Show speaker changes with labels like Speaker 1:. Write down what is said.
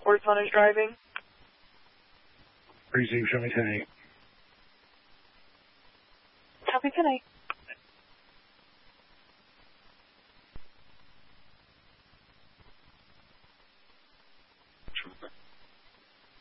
Speaker 1: reports on his driving.
Speaker 2: Receive, show me 10-8.
Speaker 1: Copy, good night.